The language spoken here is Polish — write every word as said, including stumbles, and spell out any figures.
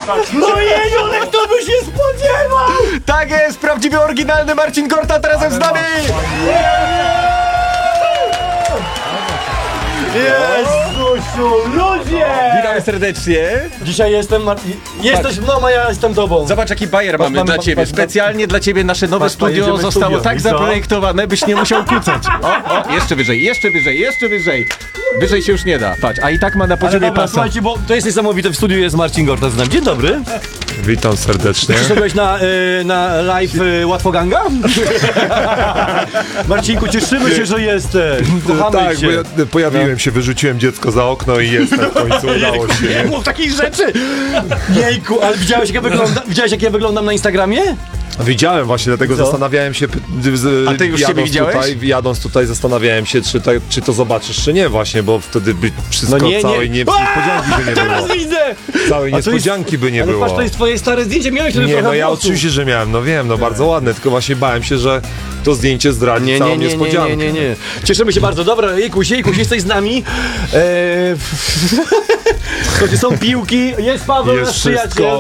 No jejunek, kto by się spodziewał! Tak jest, prawdziwy, oryginalny Marcin Gortat razem z nami! Jezusiu, ludzie! Witamy serdecznie. Dzisiaj jestem, Mar- jesteś mną, a ja jestem tobą. Zobacz, jaki bajer Patrz, mamy mamy- dla patrz, ciebie. patrz, Specjalnie dla ciebie nasze nowe patrz, studio jedziemy zostało studio. tak I co? zaprojektowane, byś nie musiał kucać. O, o, jeszcze wyżej, jeszcze wyżej, jeszcze wyżej. Wyżej się już nie da. Patrz, a i tak ma na Ale poziomie dobra, pasa. słuchajcie, bo to jest niesamowite, w studiu jest Marcin Gortat z nami. Dzień dobry. Witam serdecznie. Przyszedłeś na, y, na live y, Łatwoganga? Marcinku, cieszymy się, że jesteś. Kochamy Tak, cię. bo ja pojawiłem się, wyrzuciłem dziecko za okno i jestem, w końcu udało się. Nie mów takich rzeczy! Jejku, ale widziałeś jak, ja wygląda, widziałeś jak ja wyglądam na Instagramie? Widziałem właśnie, dlatego Co? zastanawiałem się, p- z- A ty już jadąc siebie widziałeś? Tutaj, jadąc tutaj zastanawiałem się, czy, ta, czy to zobaczysz, czy nie właśnie, bo wtedy by wszystko, No nie, nie. całej nie, niespodzianki by nie Teraz było. widzę! Całej A to jest- niespodzianki by nie Ale było. patrz, to jest twoje stare zdjęcie, miałeś wtedy Nie, trochę no ja włosów. oczywiście, że miałem, no wiem, no bardzo ładne, tylko właśnie bałem się, że to zdjęcie zdradzi Nie, całą nie, nie, nie, niespodziankę. nie, nie, nie. Cieszymy się bardzo. Dobra, Jejkuś, Jejkuś, jesteś z nami. Eee... Słuchajcie, są piłki, jest Paweł, Jest nasz przyjaciel. wszystko.